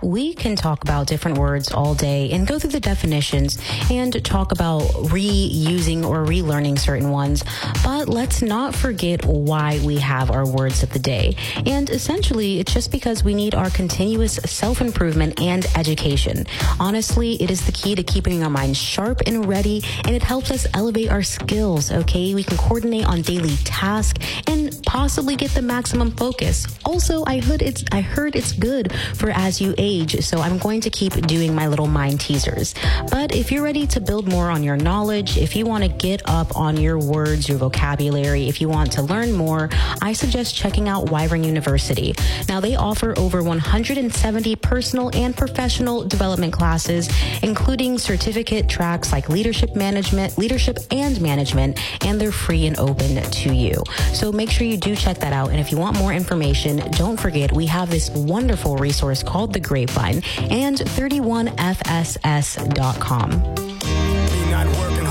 we can talk about different words all day and go through the definitions and talk about reusing or relearning certain ones. But let's not forget why we have our words of the day. And essentially, it's just because we need our continuous self-improvement and education. Honestly, it is the key to keeping our minds sharp and ready, and it helps us elevate our skills, okay? We can coordinate on daily tasks and possibly get the maximum focus. Also, I heard it's good for as you age, so I'm going to keep doing my little mind teasers. But if you're ready to build more on your knowledge, if you want to get up on your words, your vocabulary, if you want to learn more, I suggest checking out Wyvern University. Now, they offer over 170 personal and professional development classes, including certificate tracks like leadership and management, and they're free and open to you. So make sure you do check that out. And if you want more information, don't forget we have this wonderful resource called The Grapevine and 31fss.com.